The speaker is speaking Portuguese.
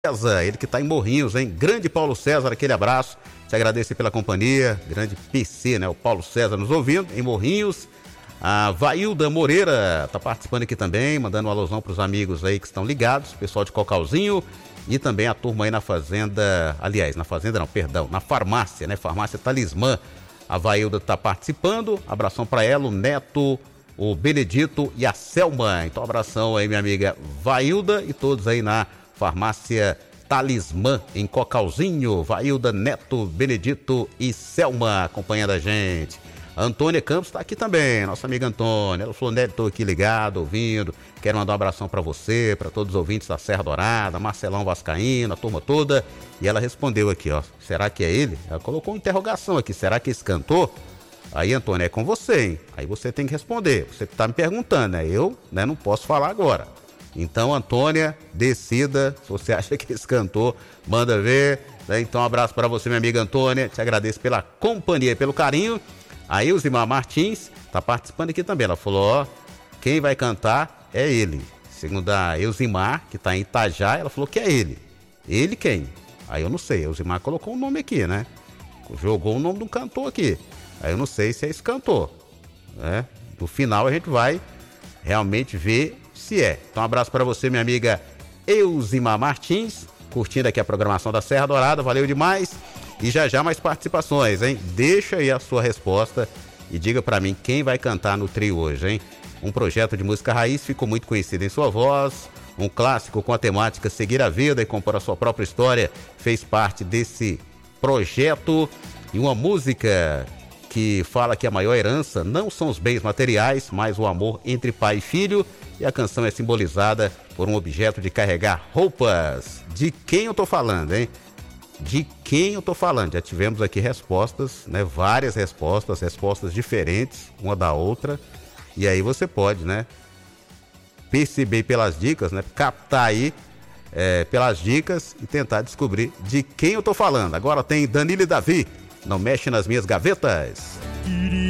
César, ele que está em Morrinhos, hein? Grande Paulo César, aquele abraço. Te agradeço pela companhia. Grande PC, né? O Paulo César nos ouvindo em Morrinhos. A Vailda Moreira tá participando aqui também, mandando uma alusão para os amigos aí que estão ligados, pessoal de Cocalzinho e também a turma aí na fazenda, aliás, na fazenda não, perdão, na farmácia, né? Farmácia Talismã. A Vailda tá participando. Abração para ela, o Neto, o Benedito e a Selma. Então, abração aí, minha amiga Vailda e todos aí na Farmácia Talismã, em Cocalzinho. Vailda, Neto, Benedito e Selma acompanhando a gente. A Antônia Campos está aqui também, nossa amiga Antônia. Ela falou, Neto, estou aqui ligado, ouvindo. Quero mandar um abração para você, para todos os ouvintes da Serra Dourada, Marcelão Vascaíno, a turma toda. E ela respondeu aqui, ó, será que é ele? Ela colocou uma interrogação aqui, será que esse cantor? Aí, Antônia, é com você, hein? Aí você tem que responder, você que está me perguntando, né? Eu, né, não posso falar agora. Então, Antônia, decida se você acha que esse cantor, manda ver. Né? Então, um abraço para você, minha amiga Antônia. Te agradeço pela companhia e pelo carinho. A Elzimar Martins está participando aqui também. Ela falou, ó, quem vai cantar é ele. Segundo a Elzimar, que está em Itajá, ela falou que é ele. Ele quem? Aí eu não sei. A Elzimar colocou um nome aqui, né? Jogou o nome de um cantor aqui. Aí eu não sei se é esse cantor. Né? No final a gente vai realmente ver se é. Então um abraço para você, minha amiga Elzimar Martins, curtindo aqui a programação da Serra Dourada, valeu demais. E já mais participações, hein? Deixa aí a sua resposta e diga para mim quem vai cantar no trio hoje, hein? Um projeto de música raiz ficou muito conhecido em sua voz, um clássico com a temática Seguir a Vida e compor a sua própria história fez parte desse projeto, e uma música que fala que a maior herança não são os bens materiais, mas o amor entre pai e filho. E a canção é simbolizada por um objeto de carregar roupas. De quem eu tô falando, hein? De quem eu tô falando? Já tivemos aqui respostas, né? Várias respostas diferentes, uma da outra. E aí você pode, né? Perceber pelas dicas, né? Captar aí pelas dicas e tentar descobrir de quem eu tô falando. Agora tem Danilo e Davi, Não Mexe nas Minhas Gavetas.